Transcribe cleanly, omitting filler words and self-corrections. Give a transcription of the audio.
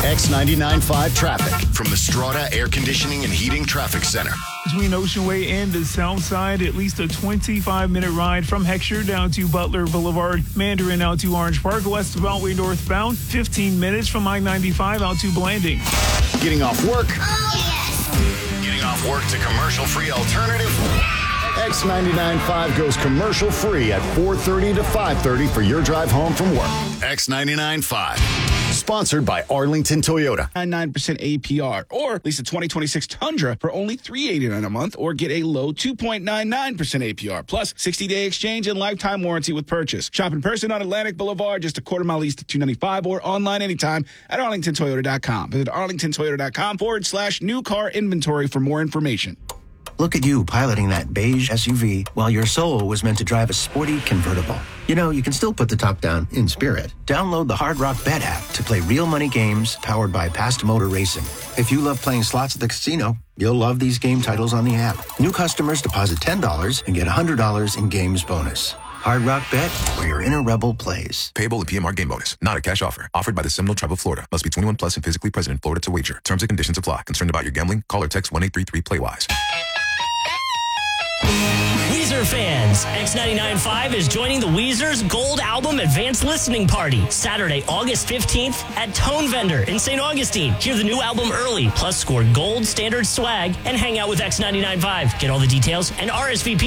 X99.5 traffic from the Strata Air Conditioning and Heating Traffic Center. Between Ocean Way and the South Side, at least a 25-minute ride from Heckscher down to Butler Boulevard, Mandarin out to Orange Park, West Beltway northbound, 15 minutes from I-95 out to Blanding. Getting off work? Oh, yes. Getting off work to commercial-free alternative? X99.5 goes commercial-free at 4:30 to 5:30 for your drive home from work. X99.5. Sponsored by Arlington Toyota. 9% APR, or lease a 2026 Tundra for only $389 a month, or get a low 2.99% APR, plus 60-day exchange and lifetime warranty with purchase. Shop in person on Atlantic Boulevard, just a quarter-mile east of 295, or online anytime at arlingtontoyota.com. Visit arlingtontoyota.com/new car inventory for more information. Look at you piloting that beige SUV while your soul was meant to drive a sporty convertible. You know, you can still put the top down in spirit. Download the Hard Rock Bet app to play real money games powered by Past Motor Racing. If you love playing slots at the casino, you'll love these game titles on the app. New customers deposit $10 and get $100 in games bonus. Hard Rock Bet, where your inner rebel plays. Payable in PMR game bonus. Not a cash offer. Offered by the Seminole Tribe of Florida. Must be 21 plus and physically present in Florida to wager. Terms and conditions apply. Concerned about your gambling? Call or text 1-833-PLAY-WISE. Weezer fans, X99.5 is joining the Weezer's Gold Album Advanced Listening Party Saturday, August 15th at Tone Vendor in St. Augustine. Hear the new album early, plus score gold standard swag and hang out with X99.5. Get all the details and RSVP